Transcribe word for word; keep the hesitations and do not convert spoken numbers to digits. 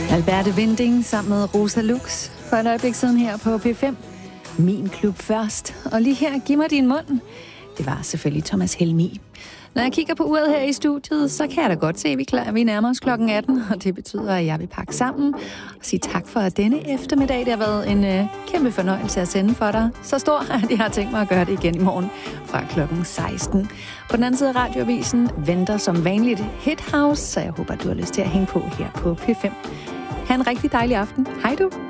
Alberte Winding sammen med Rosa Lux for et øjeblik siden her på P fem. Min klub først. Og lige her, giv mig din mund. Det var selvfølgelig Thomas Helmig. Når jeg kigger på uret her i studiet, så kan jeg da godt se, at vi, klar, vi nærmer os klokken atten. Og det betyder, at jeg vil pakke sammen og sige tak for denne eftermiddag. Det har været en øh, kæmpe fornøjelse at sende for dig. Så stor, at jeg har tænkt mig at gøre det igen i morgen fra klokken seksten. På den anden side af radioavisen venter som vanligt Hit House, så jeg håber, du har lyst til at hænge på her på P fem. Ha' en rigtig dejlig aften. Hej du!